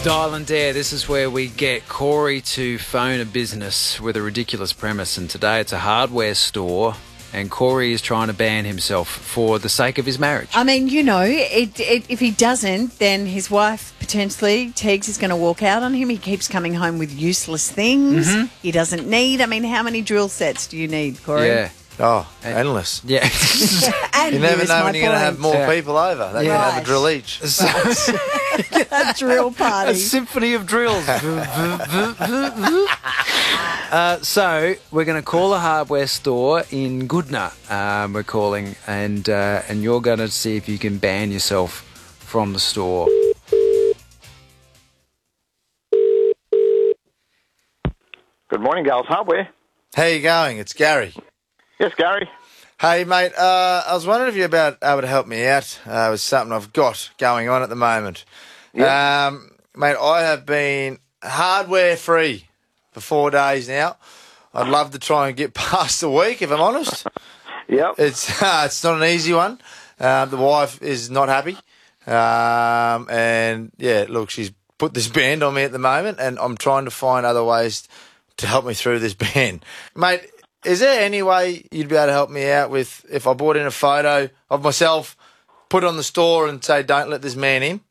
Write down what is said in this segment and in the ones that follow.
Dial and Dare, this is where we get Corey to phone a business with a ridiculous premise, and today it's a hardware store, and Corey is trying to ban himself for the sake of his marriage. I mean, if he doesn't, then his wife, potentially, Teags, is going to walk out on him. He keeps coming home with useless things he doesn't need. I mean, how many drill sets do you need, Corey? Yeah. Oh, endless. Yeah. And You never here's know my when you're going to have point. more people over. They can have a Right. drill each. A drill A party. symphony of drills. So we're going to call a hardware store in Goodna. We're calling, and you're going to see if you can ban yourself from the store. Good morning, Gals Hardware. How you going? It's Gary. Yes, Gary. Hey, mate, I was wondering if you're able to help me out with something I've got going on at the moment. Mate, I have been hardware-free for 4 days now. I'd love to try and get past the week, if I'm honest. Yep. It's not an easy one. The wife is not happy. And, yeah, look, she's put this ban on me at the moment, and I'm trying to find other ways to help me through this ban. Mate, is there any way you'd be able to help me out with if I brought in a photo of myself, put it on the store and say, don't let this man in?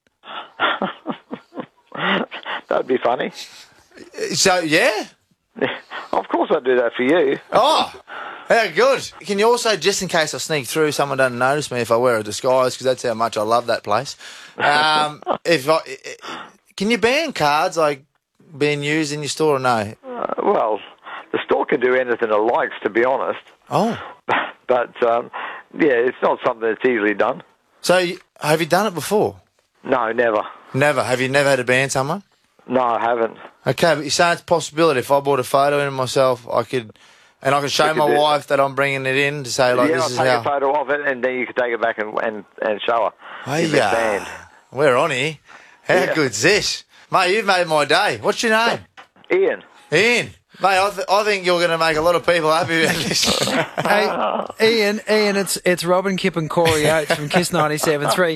That'd be funny. So, yeah? Of course I'd do that for you. Oh, how good. Can you also, just in case I sneak through, someone doesn't notice me if I wear a disguise, because that's how much I love that place. Can you ban cards like being used in your store or no? Well, the store can do anything it likes, to be honest. Oh. But, yeah, it's not something that's easily done. So, have you done it before? No, never. Never. Have you never had to ban someone? No, I haven't. Okay, but you're saying it's a possibility. If I bought a photo in myself, I could show You could my do wife that I'm bringing it in to say, like, yeah, this I'll is take how... a photo of it, and then you can take it back and show her. Hey, If it's banned. we're on here. How Yeah. good's this? Mate, you've made my day. What's your name? Ian. Ian. Mate, I think you're going to make a lot of people happy about this. Hey, Ian, it's Robin Kipp and Corey Oates from Kiss 97.3.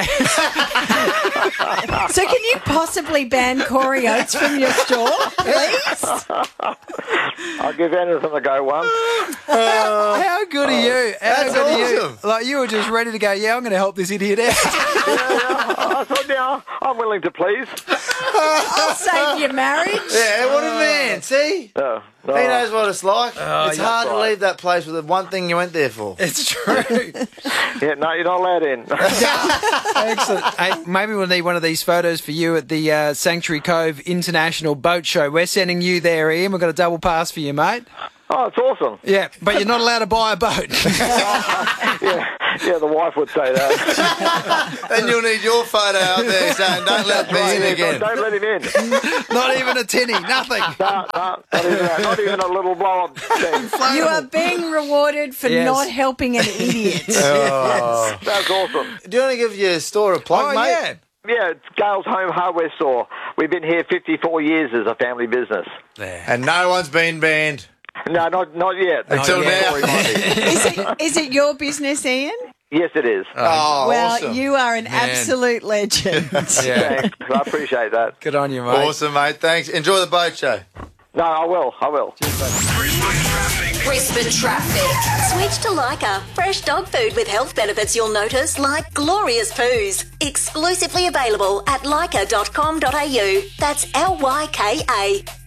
So can you possibly ban Corey Oates from your store, please? I'll give anything a go once. How good are you? How That's good are you? awesome. Like, you were just ready to go, yeah, I'm going to help this idiot out. I thought, yeah, I'm willing to please. I'll save your marriage. Yeah, what a man. See? No. He knows what it's like. It's yeah, hard to right. leave that place with the one thing you went there for. It's true. Yeah, no, you're not allowed in. Excellent. Hey, maybe we'll need one of these photos for you at the Sanctuary Cove International Boat Show. We're sending you there, Ian. We've got a double pass for you, mate. Oh, it's awesome. Yeah, but you're not allowed to buy a boat. Yeah, the wife would say that. Then you'll need your photo out there saying, don't let me in again. Don't let him in. Not even a tinny, nothing. No, not even that. Not even a little blow-up thing. You are being rewarded for Yes. not helping an idiot. Oh. That's awesome. Do you want to give your store a plug, Oh, mate? yeah. Yeah, it's Gales Home Hardware Store. We've been here 54 years as a family business. And no one's been banned. No, not yet. Until Not yet. now. Sorry, Marty. Is it your business, Ian? Yes, it is. Oh, Well, awesome. you are an absolute legend. Yeah. Thanks. I appreciate that. Good on you, mate. Awesome, mate. Thanks. Enjoy the boat show. No, I will. Brisbane Traffic. Switch to Leica. Fresh dog food with health benefits you'll notice, like glorious poos. Exclusively available at leica.com.au. That's LYKA.